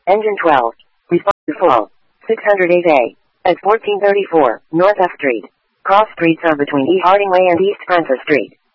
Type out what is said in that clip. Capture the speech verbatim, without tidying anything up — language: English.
Engine twelve. Response to full. six hundred eight A. At fourteen thirty-four, North F Street. Cross streets are between E. Harding Way and East Francis Street.